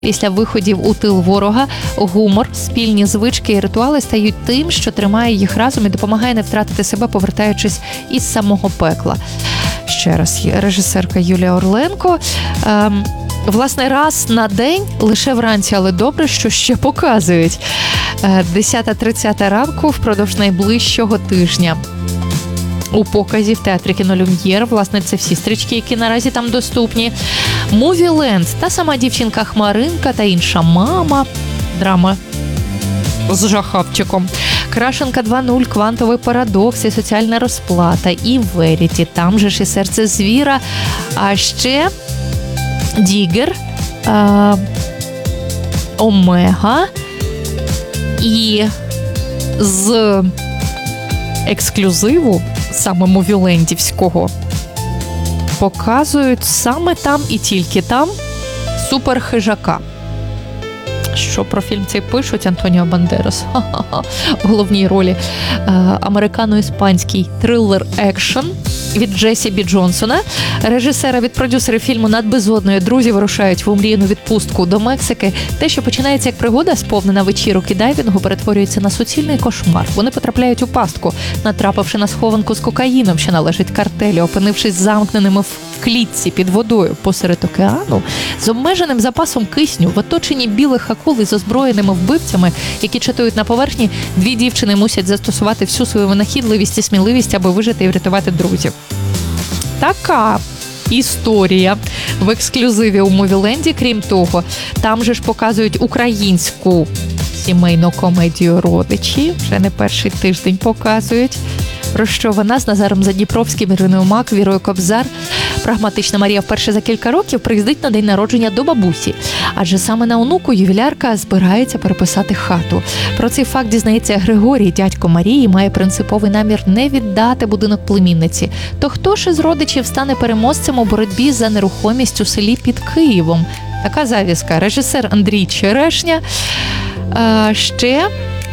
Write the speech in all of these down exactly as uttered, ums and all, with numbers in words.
Після виходів у тил ворога гумор, спільні звички і ритуали стають тим, що тримає їх разом і допомагає не втратити себе, повертаючись із самого пекла. Ще раз, режисерка Юлія Орленко. Ем, власне, раз на день, лише вранці, але добре, що ще показують. десята тридцять ранку впродовж найближчого тижня. У показі в театрі «Кінолюм'єр». Власне, це всі стрічки, які наразі там доступні. «Мувіленд», та сама дівчинка Хмаринка та інша мама. Драма з жахавчиком. «Крашенка два нуль», «Квантовий парадокс» і «Соціальна розплата», і «Веріті». Там же ж і «Серце звіра». А ще «Дігер», е- «Омега» і з ексклюзиву, саме мувілендівського, показують саме там і тільки там суперхижака. Що про фільм цей пишуть? Антоніо Бандерас. Ха-ха-ха. В головній ролі. Американо-іспанський трилер-екшн від Джесі Бі Джонсона. Режисера від продюсерів фільму «Над безодною» друзі вирушають в омріяну відпустку до Мексики. Те, що починається як пригода, сповнена вечірок і дайвінгу, перетворюється на суцільний кошмар. Вони потрапляють у пастку, натрапивши на схованку з кокаїном, що належить картелю, опинившись замкненими в клітці під водою посеред океану, з обмеженим запасом кисню, в оточенні білих акул із озброєними вбивцями, які чатують на поверхні, дві дівчини мусять застосувати всю свою винахідливість і сміливість, аби вижити і врятувати друзів. Така історія в ексклюзиві у Мувіленді. Крім того, там же ж показують українську сімейну комедію «Родичі». Вже не перший тиждень показують. Про що вона з Назаром Задніпровським, Іриною Мак, Вірою Кобзар. Прагматична Марія вперше за кілька років приїздить на день народження до бабусі. Адже саме на онуку ювілярка збирається переписати хату. Про цей факт дізнається Григорій, дядько Марії, має принциповий намір не віддати будинок племінниці. То хто ж із родичів стане переможцем у боротьбі за нерухомість у селі під Києвом? Така завіска. Режисер Андрій Черешня. А ще...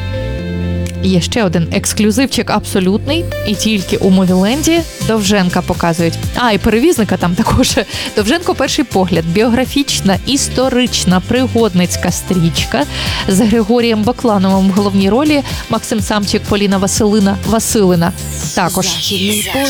Є ще один ексклюзивчик абсолютний, і тільки у Мувіленді. Довженка показують. А, і перевізника там також. Довженко «Перший погляд». Біографічна, історична, пригодницька стрічка з Григорієм Баклановим в головній ролі. Максим Самчик, Поліна Василина Василина також.